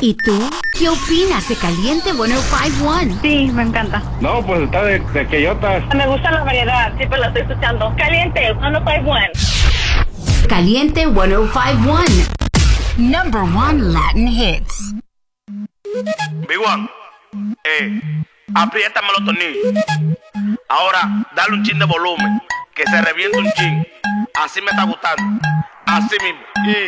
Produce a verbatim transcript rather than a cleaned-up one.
¿Y tú? ¿Qué opinas de Caliente ciento cinco punto uno? Sí, me encanta. No, pues está de, de queyotas. Me gusta la variedad, siempre la estoy escuchando. Caliente ciento cinco punto uno. Caliente ciento cinco punto uno. Number one Latin hits. Big One, eh, apriétame los tornillos. Ahora, dale un chin de volumen, que se reviente un chin. Así me está gustando. Así mismo. Y